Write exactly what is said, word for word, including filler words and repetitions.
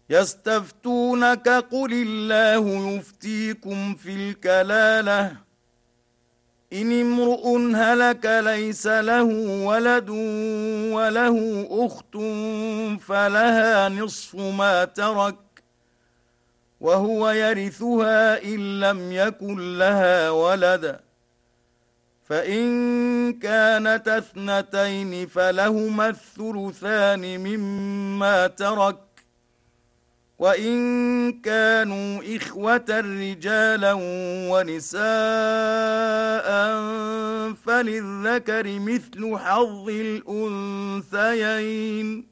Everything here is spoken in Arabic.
يستفتونك قل الله يفتيكم في الكلالة إن امرؤ هلك ليس له ولد وله أخت فلها نصف ما ترك وهو يرثها إن لم يكن لها ولد فإن كانت اثنتين فلهما الثلثان مما ترك وإن كانوا إخوة رجالا ونساء فللذكر مثل حظ الأنثيين